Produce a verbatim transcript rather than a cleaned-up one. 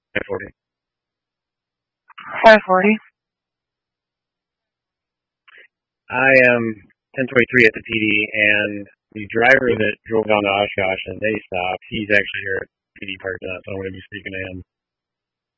five forty. five forty. I am ten twenty-three at the P D, and the driver that drove down to Oshkosh and they stopped, he's actually here at P D parking lot, so I'm going to be speaking to him.